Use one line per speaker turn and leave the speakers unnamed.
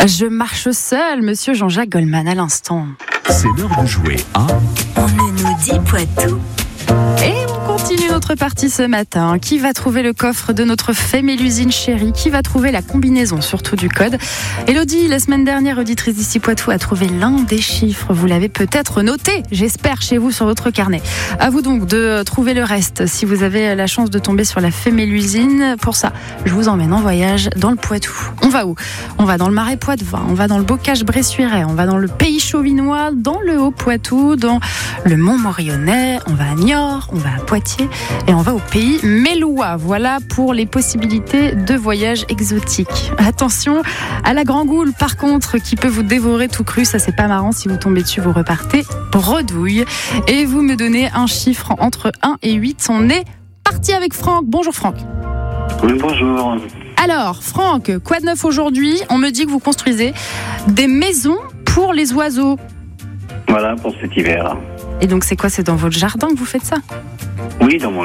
Je marche seul, monsieur Jean-Jacques Goldman à l'instant.
C'est l'heure de jouer à
On ne nous dit Poitou.
Et on continue notre partie ce matin. Qui va trouver le coffre de notre Fémélusine chérie? Qui va trouver la combinaison, surtout du code? Elodie, la semaine dernière, auditrice d'ici Poitou, a trouvé l'un des chiffres. Vous l'avez peut-être noté, j'espère, chez vous sur votre carnet. À vous donc de trouver le reste si vous avez la chance de tomber sur la Fémélusine. Pour ça, je vous emmène en voyage dans le Poitou. On va où? On va dans le Marais Poitevin, on va dans le Bocage-Bressuirais, on va dans le Pays Chauvinois, dans le Haut-Poitou, dans le Mont-Morillonnais, on va à Niort, on va à Poitiers et on va au Pays Mélois. Voilà pour les possibilités de voyage exotique. Attention à la Grand-Goule, par contre, qui peut vous dévorer tout cru. Ça, c'est pas marrant. Si vous tombez dessus, vous repartez bredouille. Et vous me donnez un chiffre entre 1 et 8. On est parti avec Franck. Bonjour Franck.
Oui, bonjour.
Alors, Franck, quoi de neuf aujourd'hui? On me dit que vous construisez des maisons pour les oiseaux.
Voilà pour cet hiver.
Et donc, c'est quoi? C'est dans votre jardin que vous faites ça?
Oui, dans mon